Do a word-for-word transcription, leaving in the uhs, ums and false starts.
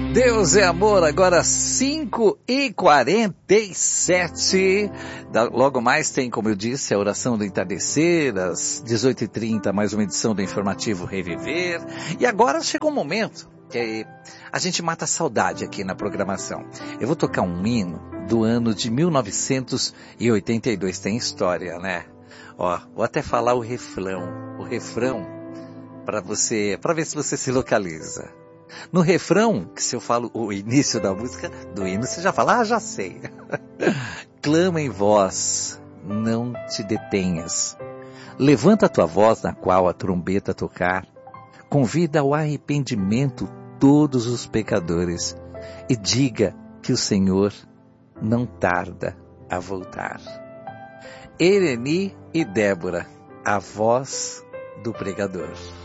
Deus é amor, agora cinco e quarenta e sete. Logo mais tem, como eu disse, a oração do entardecer, às dezoito e trinta, mais uma edição do Informativo Reviver. E agora chegou um momento que a gente mata a saudade aqui na programação. Eu vou tocar um hino do ano de mil novecentos e oitenta e dois. Tem história, né? Ó, vou até falar o refrão, o refrão, para você, para ver se você se localiza. No refrão, que se eu falo o início da música, do hino, você já fala, ah, já sei. Clama em voz, não te detenhas. Levanta a tua voz na qual a trombeta tocar. Convida ao arrependimento todos os pecadores e diga que o Senhor não tarda a voltar. Ereni e Débora, a voz do pregador.